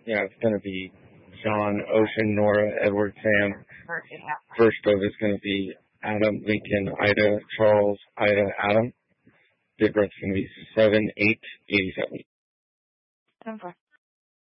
Yeah, it's going to be John, Ocean, Nora, Edward, Sam. First of is going to be Adam, Lincoln, Ida, Charles, Ida, Adam. Big breath's going to be 7, 8, 87. 10-4.